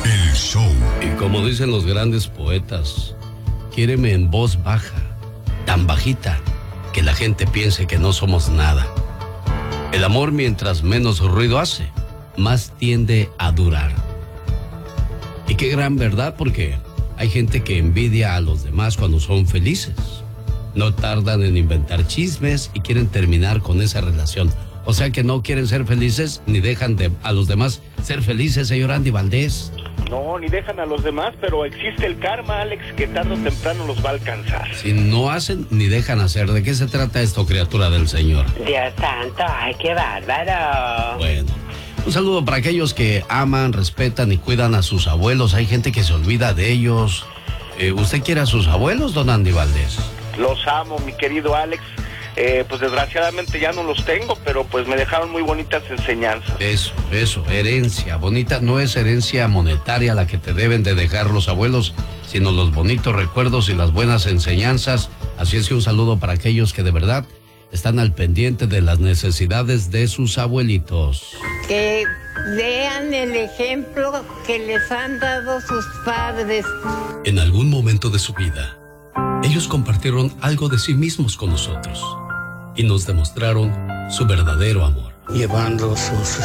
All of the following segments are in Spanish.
El show. Y como dicen los grandes poetas, quiéreme en voz baja, tan bajita, que la gente piense que no somos nada. El amor, mientras menos ruido hace, más tiende a durar. Y qué gran verdad, porque hay gente que envidia a los demás cuando son felices. No tardan en inventar chismes y quieren terminar con esa relación. O sea que no quieren ser felices ni dejan a los demás ser felices, señor Andy Valdés. No, ni dejan a los demás, pero existe el karma, Alex, que tarde o temprano los va a alcanzar. Si no hacen ni dejan hacer, ¿de qué se trata esto, criatura del Señor? Dios santo, ay, qué bárbaro. Bueno, un saludo para aquellos que aman, respetan y cuidan a sus abuelos. Hay gente que se olvida de ellos. ¿Usted quiere a sus abuelos, don Andy Valdés? Los amo, mi querido Alex. Pues desgraciadamente ya no los tengo, pero pues me dejaron muy bonitas enseñanzas. Eso, herencia bonita. No es herencia monetaria la que te deben de dejar los abuelos, sino los bonitos recuerdos y las buenas enseñanzas. Así es que un saludo para aquellos que de verdad están al pendiente de las necesidades de sus abuelitos. Que vean el ejemplo que les han dado sus padres. En algún momento de su vida, ellos compartieron algo de sí mismos con nosotros y nos demostraron su verdadero amor. Llevando sus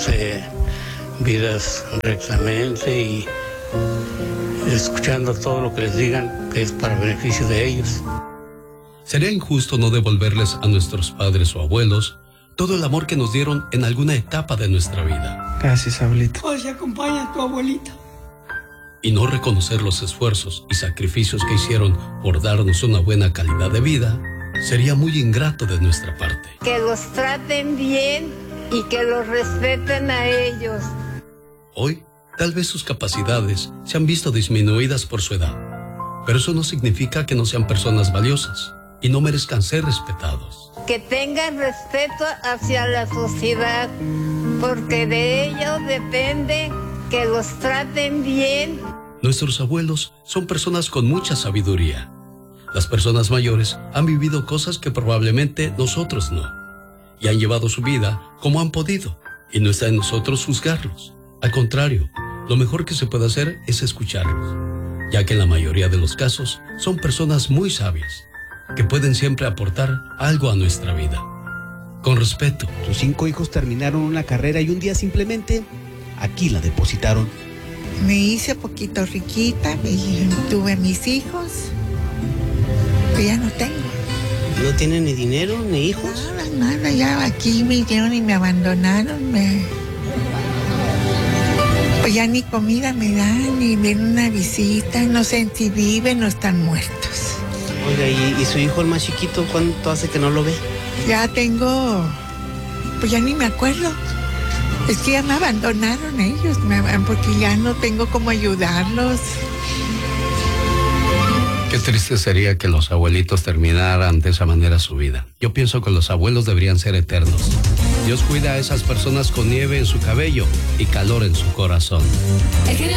vidas rectamente y escuchando todo lo que les digan que es para beneficio de ellos. Sería injusto no devolverles a nuestros padres o abuelos todo el amor que nos dieron en alguna etapa de nuestra vida. Gracias, abuelita. Pues acompaña a tu abuelita. Y no reconocer los esfuerzos y sacrificios que hicieron por darnos una buena calidad de vida sería muy ingrato de nuestra parte. Que los traten bien y que los respeten a ellos. Hoy, tal vez sus capacidades se han visto disminuidas por su edad, pero eso no significa que no sean personas valiosas y no merezcan ser respetados. Que tengan respeto hacia la sociedad, porque de ellos depende que los traten bien. Nuestros abuelos son personas con mucha sabiduría. Las personas mayores han vivido cosas que probablemente nosotros no, y han llevado su vida como han podido, y no está en nosotros juzgarlos. Al contrario, lo mejor que se puede hacer es escucharlos, ya que en la mayoría de los casos son personas muy sabias, que pueden siempre aportar algo a nuestra vida. Con respeto. Sus 5 hijos terminaron una carrera y un día simplemente aquí la depositaron. Me hice poquito riquita y tuve mis hijos, pero ya no tengo. ¿No tienen ni dinero, ni hijos? Nada, ya aquí me vinieron y me abandonaron. Pues ya ni comida me dan, ni vienen una visita, no sé si viven o están muertos. Oiga, ¿y su hijo el más chiquito cuánto hace que no lo ve? Ya tengo, pues ya ni me acuerdo. Es que ya me abandonaron ellos, porque ya no tengo cómo ayudarlos. Qué triste sería que los abuelitos terminaran de esa manera su vida. Yo pienso que los abuelos deberían ser eternos. Dios cuida a esas personas con nieve en su cabello y calor en su corazón.